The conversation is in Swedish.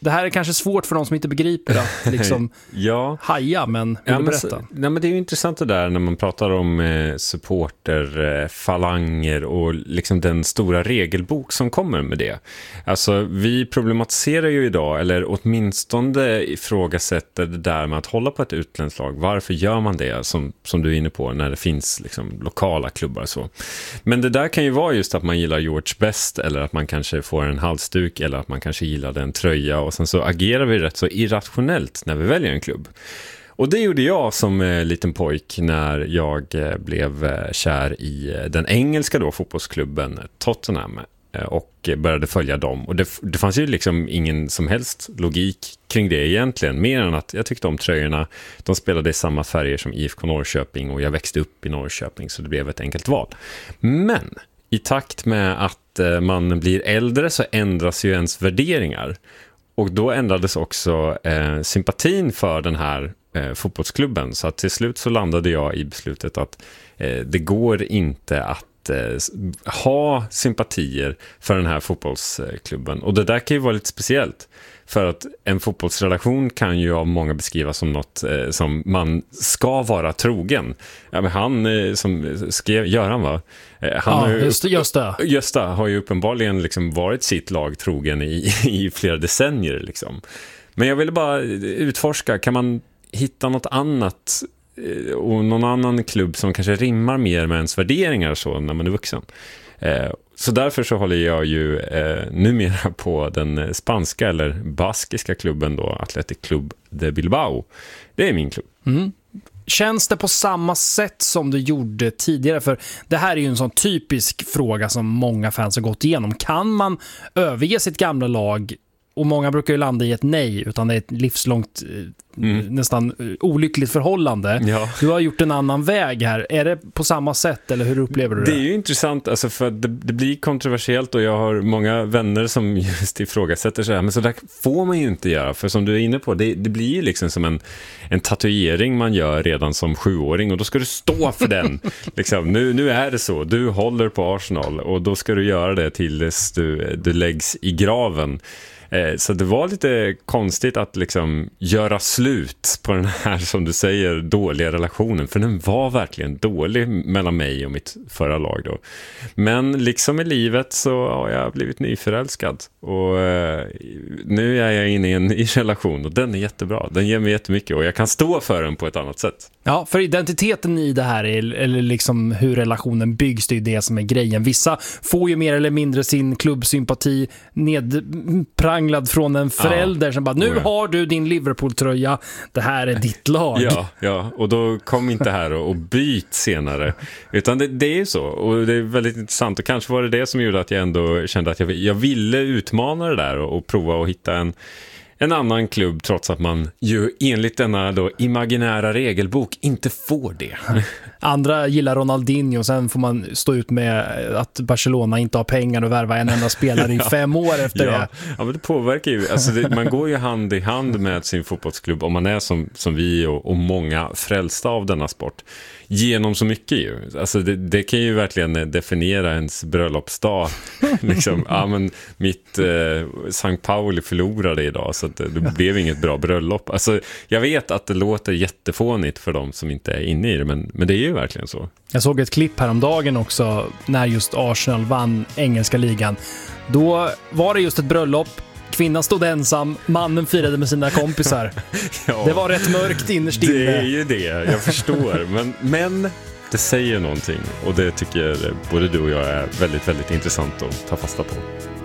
Det här är kanske svårt för de som inte begriper att liksom haja, men vill du berätta? Men det är ju intressant det där när man pratar om supporter, falanger och liksom den stora regelbok som kommer med det. Alltså vi problematiserar ju idag, eller åtminstone ifrågasätter det där med att hålla på ett utländskt lag. Varför gör man det som du är inne på när det finns liksom lokala klubbar och så. Men det där kan ju vara just att man gillar George Best, eller att man kanske får en halsduk, eller att man kanske gillar en tröja, och sen så agerar vi rätt så irrationellt när vi väljer en klubb. Och det gjorde jag som liten pojk när jag blev kär i den engelska då fotbollsklubben Tottenham och började följa dem. Och det fanns ju liksom ingen som helst logik kring det egentligen, mer än att jag tyckte om tröjorna. De spelade i samma färger som IFK Norrköping och jag växte upp i Norrköping, så det blev ett enkelt val. Men i takt med att man blir äldre så ändras ju ens värderingar. Och då ändrades också sympatin för den här fotbollsklubben. Så att till slut så landade jag i beslutet att det går inte att ha sympatier för den här fotbollsklubben. Och det där kan ju vara lite speciellt. För att en fotbollsrelation kan ju av många beskrivas som något som man ska vara trogen. Ja, men han som skrev, Göran va? Gösta har ju uppenbarligen liksom varit sitt lag trogen i flera decennier. Liksom. Men jag ville bara utforska, kan man hitta något annat och någon annan klubb som kanske rimmar mer med ens värderingar så när man är vuxen. Så därför så håller jag ju numera på den spanska eller baskiska klubben då, Athletic Club de Bilbao. Det är min klubb. Mm. Känns det på samma sätt som du gjorde tidigare? För det här är ju en sån typisk fråga som många fans har gått igenom. Kan man överge sitt gamla lag? Och många brukar ju landa i ett nej, utan det är ett livslångt, nästan olyckligt förhållande. Ja. Du har gjort en annan väg här. Är det på samma sätt, eller hur upplever du det? Det är ju intressant, alltså, för det blir kontroversiellt och jag har många vänner som just ifrågasätter så här. Men så där får man ju inte göra, för som du är inne på, det blir ju liksom som en tatuering man gör redan som 7-åring, och då ska du stå för den. Liksom, nu är det så, du håller på Arsenal och då ska du göra det tills du läggs i graven. Så det var lite konstigt att liksom göra slut på den här, som du säger, dåliga relationen. För den var verkligen dålig mellan mig och mitt förra lag då. Men liksom i livet så har jag blivit nyförälskad. Och nu är jag inne i en relation och den är jättebra. Den ger mig jättemycket och jag kan stå för den på ett annat sätt. Ja, för identiteten i det här eller liksom hur relationen byggs, det är det som är grejen. Vissa får ju mer eller mindre sin klubbsympati nedpranglad från en förälder som bara, nu har du din Liverpool-tröja, det här är ditt lag. Ja, och då kom inte här och byt senare. Utan det är ju så, och det är väldigt intressant, och kanske var det som gjorde att jag ändå kände att jag ville utmana det där och prova att hitta en annan klubb, trots att man ju enligt denna då imaginära regelbok inte får det. Andra gillar Ronaldinho, och sen får man stå ut med att Barcelona inte har pengar att värva en enda spelare i 5 år efter det. Ja, men det påverkar ju. Alltså man går ju hand i hand med sin fotbollsklubb om man är som vi och många frälsta av denna sport. Genom så mycket ju. Alltså det kan ju verkligen definiera ens bröllopsdag. Liksom, men mitt St. Pauli förlorade idag, så att det blev inget bra bröllop. Alltså, jag vet att det låter jättefånigt för dem som inte är inne i det, men det är ju verkligen så. Jag såg ett klipp häromdagen också när just Arsenal vann engelska ligan. Då var det just ett bröllop. Kvinnan stod ensam, mannen firade med sina kompisar. Ja, det var rätt mörkt innerst inne. Det är ju det, jag förstår. Men det säger någonting, och det tycker både du och jag är väldigt, väldigt intressant att ta fasta på.